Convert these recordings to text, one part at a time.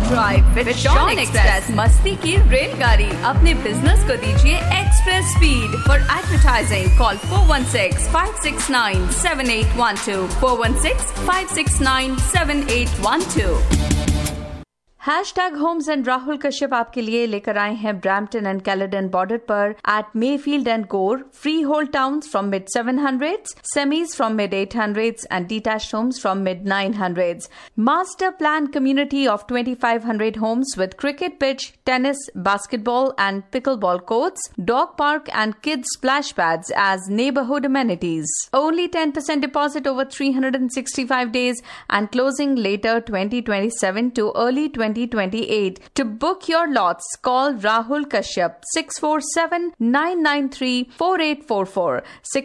Drive with Shawn express, मस्ती की रेलगाड़ी। अपने बिजनेस को दीजिए express speed. For advertising call 416-569-7812, 416-569-7812। #Homes and Rahul Kashyap आपके लिए लेकर आए हैं ब्रैम्पटन एंड कैलेडन बॉर्डर पर at Mayfield and Gore, freehold towns from mid 700s, semis from mid 800s and detached homes from mid 900s. Master planned community of 2,500 homes with cricket pitch, tennis, basketball and pickleball courts, dog park and kids splash pads as neighborhood amenities. Only 10% deposit over 365 days and closing later 2027 to early 2028. To book your lots, call Rahul Kashyap 647-993-4844,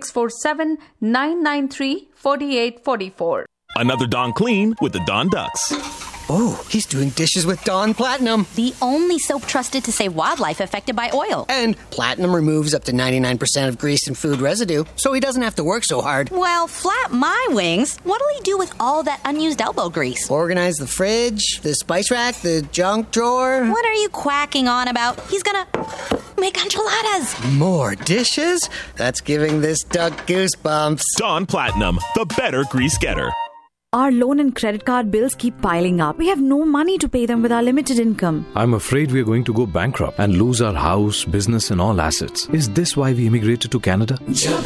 647-993-4844. Another Dawn Clean with the Dawn Ducks. Oh, he's doing dishes with Dawn Platinum. The only soap trusted to save wildlife affected by oil. And Platinum removes up to 99% of grease and food residue, so he doesn't have to work so hard. Well, flap my wings. What'll he do with all that unused elbow grease? Organize the fridge, the spice rack, the junk drawer. What are you quacking on about? He's gonna make enchiladas. More dishes? That's giving this duck goosebumps. Dawn Platinum, the better grease getter. Our loan and credit card bills keep piling up. We have no money to pay them with our limited income. I'm afraid we're going to go bankrupt and lose our house, business and all assets. Is this why we immigrated to Canada?